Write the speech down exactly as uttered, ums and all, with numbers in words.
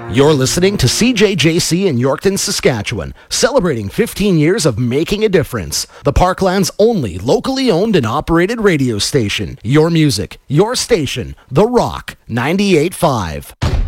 You're listening to C J J C in Yorkton, Saskatchewan, celebrating fifteen years of making a difference. The Parkland's only locally owned and operated radio station. Your music, your station, The Rock ninety-eight point five.